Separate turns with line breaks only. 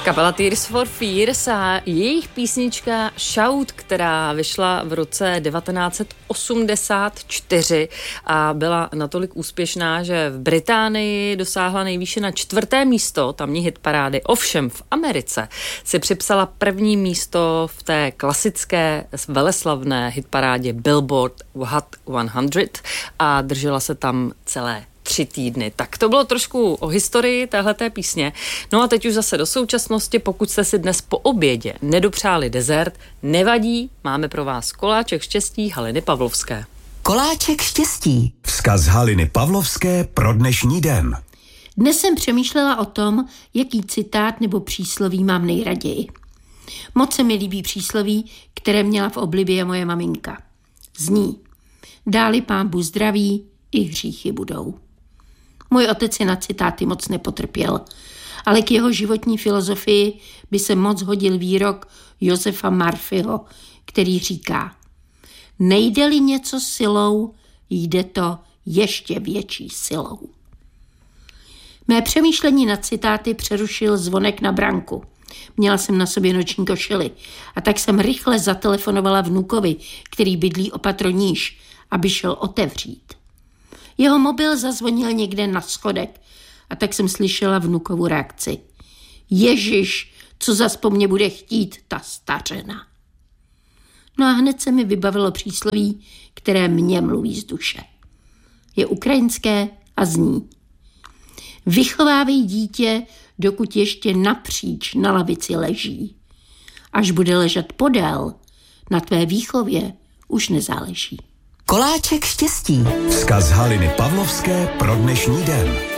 Kapela Tears for Fears a jejich písnička Shout, která vyšla v roce 1984 a byla natolik úspěšná, že v Británii dosáhla nejvýše na 4. místo tamní hitparády. Ovšem v Americe si připsala 1. místo v té klasické veleslavné hitparádě Billboard Hot 100 a držela se tam celé 3 týdny. Tak to bylo trošku o historii téhleté písně. No a teď už zase do současnosti, pokud jste si dnes po obědě nedopřáli dezert, nevadí, máme pro vás koláček štěstí Haliny Pavlovské.
Koláček štěstí.
Vzkaz Haliny Pavlovské pro dnešní den.
Dnes jsem přemýšlela o tom, jaký citát nebo přísloví mám nejraději. Moc se mi líbí přísloví, které měla v oblibě moje maminka. Zní: dáli Pán Bůh zdraví, i hříchy budou. Můj otec si na citáty moc nepotrpěl, ale k jeho životní filozofii by se moc hodil výrok Josefa Murphyho, který říká: nejde-li něco silou, jde to ještě větší silou. Mé přemýšlení nad citáty přerušil zvonek na branku. Měla jsem na sobě noční košili a tak jsem rychle zatelefonovala vnukovi, který bydlí o patro níž, aby šel otevřít. Jeho mobil zazvonil někde na schodek a tak jsem slyšela vnukovu reakci. Ježiš, co zas po mně bude chtít ta stařena. No a hned se mi vybavilo přísloví, které mě mluví z duše. Je ukrajinské a zní: vychovávej dítě, dokud ještě napříč na lavici leží. Až bude ležet podél, na tvé výchově už nezáleží.
Koláček štěstí.
Vzkaz Haliny Pavlovské pro dnešní den.